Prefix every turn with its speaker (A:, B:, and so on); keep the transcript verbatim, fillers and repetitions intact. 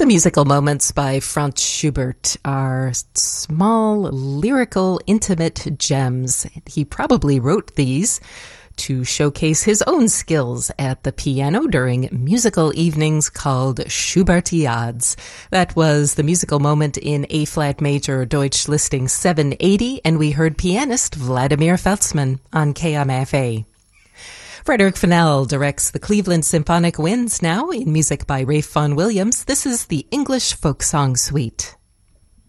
A: The musical moments by Franz Schubert are small, lyrical, intimate gems. He probably wrote these to showcase his own skills at the piano during musical evenings called Schubertiades. That was the musical moment in A-flat major Deutsch listing seven eighty, and we heard pianist Vladimir Feltzman on K M F A. Frederick Fennell directs the Cleveland Symphonic Winds now in music by Ralph Vaughan Williams. This is the English Folk Song Suite.